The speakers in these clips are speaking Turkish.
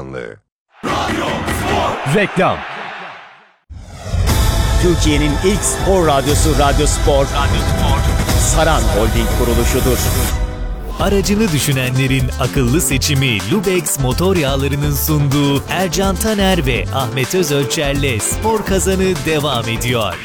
Bakanlığı. Reklam. Türkiye'nin ilk spor radyosu Radyo Spor, Saran Holding kuruluşudur. Aracını düşünenlerin akıllı seçimi Lubex motor yağlarının sunduğu Ercan Taner ve Ahmet Özölçer'le Spor Kazanı devam ediyor.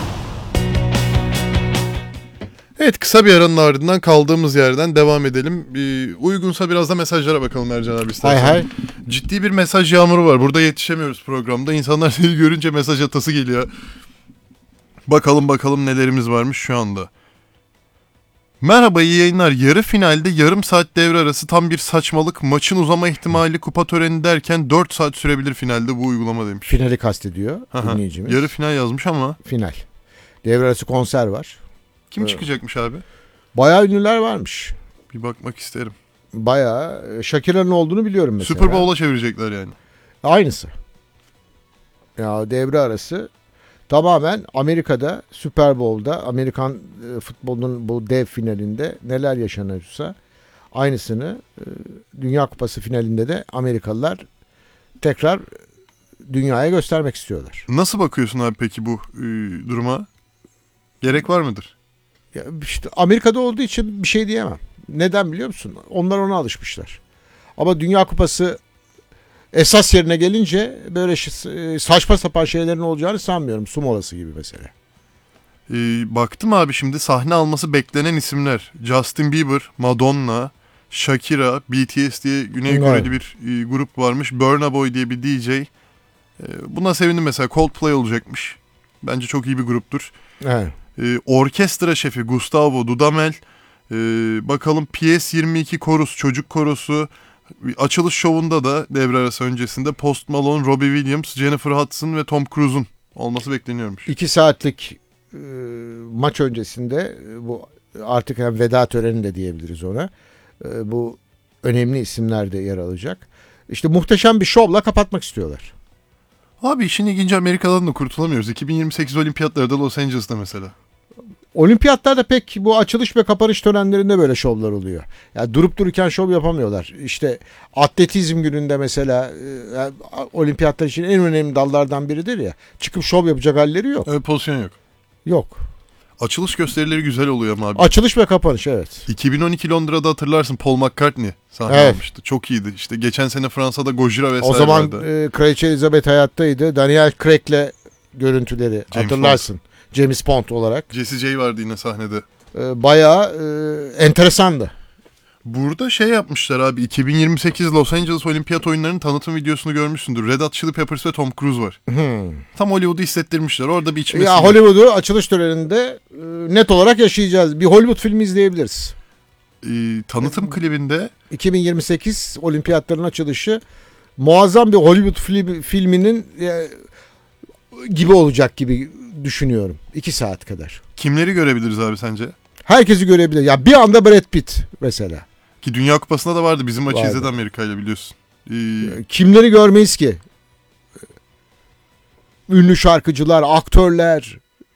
Evet, kısa bir aranın ardından kaldığımız yerden devam edelim. Uygunsa biraz da mesajlara bakalım Ercan abi istersen. Hay. Ciddi bir mesaj yağmuru var. Burada yetişemiyoruz programda. İnsanlar seni görünce mesaj atası geliyor. Bakalım nelerimiz varmış şu anda. Merhaba, iyi yayınlar. Yarı finalde yarım saat devre arası tam bir saçmalık. Maçın uzama ihtimali kupa töreni derken 4 saat sürebilir finalde bu uygulama demiş. Finali kastediyor dinleyicimiz. Yarı final yazmış ama. Final. Devre arası konser var. Kim çıkacakmış abi? Bayağı ünlüler varmış. Bir bakmak isterim. Bayağı. Shakira'nın olduğunu biliyorum mesela. Super Bowl'a çevirecekler yani. Aynısı. Ya devre arası tamamen Amerika'da Super Bowl'da Amerikan futbolunun bu dev finalinde neler yaşanıyorsa aynısını Dünya Kupası finalinde de Amerikalılar tekrar dünyaya göstermek istiyorlar. Nasıl bakıyorsun abi peki bu duruma? Gerek var mıdır? Ya işte Amerika'da olduğu için bir şey diyemem. Neden biliyor musun? Onlar ona alışmışlar. Ama Dünya Kupası esas yerine gelince böyle saçma sapan şeylerin olacağını sanmıyorum. Su molası gibi mesela. Baktım abi şimdi sahne alması beklenen isimler. Justin Bieber, Madonna, Shakira, BTS diye Güney Koreli bir grup varmış. Burna Boy diye bir DJ. Buna sevindim mesela. Coldplay olacakmış. Bence çok iyi bir gruptur. Evet. Orkestra şefi Gustavo Dudamel. Bakalım PS22 korus, çocuk korosu. Açılış şovunda da devre arası öncesinde Post Malone, Robbie Williams, Jennifer Hudson ve Tom Cruise'un olması bekleniyormuş. 2 saatlik maç öncesinde bu artık veda töreni de diyebiliriz ona. Bu önemli isimler de yer alacak. İşte muhteşem bir şovla kapatmak istiyorlar. Abi işin ilginci Amerika'dan da kurtulamıyoruz. 2028 olimpiyatlarda Los Angeles'ta mesela. Olimpiyatlarda pek bu açılış ve kapanış törenlerinde böyle şovlar oluyor. Yani durup dururken şov yapamıyorlar. İşte atletizm gününde mesela olimpiyatlar için en önemli dallardan biridir ya. Çıkıp şov yapacak halleri yok. Öyle pozisyon yok. Yok. Açılış gösterileri güzel oluyor ama abi. Açılış ve kapanış, evet. 2012 Londra'da hatırlarsın Paul McCartney sahne almıştı. Çok iyiydi. İşte geçen sene Fransa'da Gojira vesaire o zaman vardı. Kraliçe Elizabeth hayattaydı. Daniel Craig'le görüntüleri hatırlarsın. James Bond olarak. Jesse J vardı yine sahnede. Bayağı enteresandı. Burada şey yapmışlar abi. 2028 Los Angeles Olimpiyat Oyunları'nın tanıtım videosunu görmüşsündür. Red Hot Chili Peppers ve Tom Cruise var. Tam Hollywood'u hissettirmişler. Orada bir içmesi. Ya Hollywood'u açılış töreninde net olarak yaşayacağız. Bir Hollywood filmi izleyebiliriz. Tanıtım klibinde 2028 olimpiyatların açılışı muazzam bir Hollywood filminin gibi olacak gibi düşünüyorum. 2 saat kadar. kimleri görebiliriz abi sence? Herkesi görebilir. Ya bir anda Brad Pitt mesela. Ki Dünya Kupası'nda da vardı. Bizim maçı Vardı. izledi Amerika ile biliyorsun. Kimleri görmeyiz ki? Ünlü şarkıcılar, aktörler,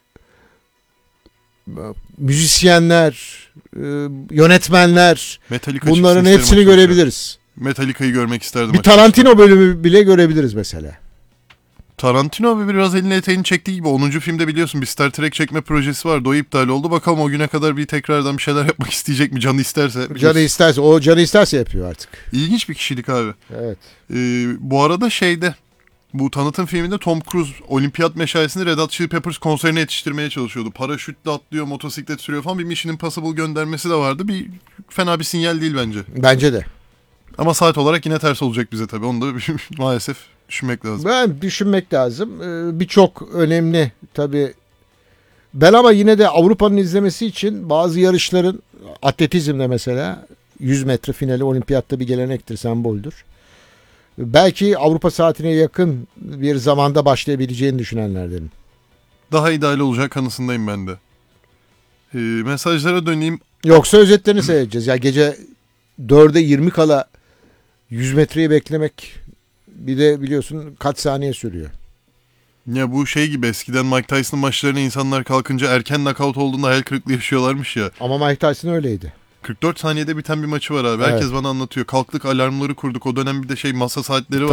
müzisyenler, yönetmenler. Metallica Bunların çıksın hepsini isterim görebiliriz. Metallica'yı görmek isterdim. Bir Tarantino bölümü bile görebiliriz mesela. Tarantino biraz elini eteğini çektiği gibi 10. filmde biliyorsun bir Star Trek çekme projesi vardı. O iptal oldu. Bakalım o güne kadar bir tekrardan bir şeyler yapmak isteyecek mi? Canı isterse. Canı isterse. O canı isterse yapıyor artık. İlginç bir kişilik abi. Evet. Bu arada bu tanıtım filminde Tom Cruise olimpiyat meşalesini Red Hot Chili Peppers konserine yetiştirmeye çalışıyordu. Paraşütle atlıyor, motosiklet sürüyor falan. Bir Mission Impossible göndermesi de vardı. Fena bir sinyal değil bence. Bence de. Ama saat olarak yine ters olacak bize tabii. Onu da maalesef düşünmek lazım. Düşünmek lazım. Birçok önemli tabii. Ben ama yine de Avrupa'nın izlemesi için bazı yarışların atletizmde mesela 100 metre finali olimpiyatta bir gelenektir, semboldür. Belki Avrupa saatine yakın bir zamanda başlayabileceğini düşünenlerdenim. Daha ideal olacak kanısındayım ben de. Mesajlara döneyim. Yoksa özetlerini seyredeceğiz. Ya gece 4'e 20 kala 100 metreyi beklemek bir de biliyorsun kaç saniye sürüyor. Ya bu şey gibi eskiden Mike Tyson'ın maçlarına insanlar kalkınca erken knockout olduğunda hayal kırıklığı yaşıyorlarmış ya. Ama Mike Tyson öyleydi. 44 saniyede biten bir maçı var abi. Herkes bana anlatıyor. Kalktık, alarmları kurduk. O dönem bir de masa saatleri var.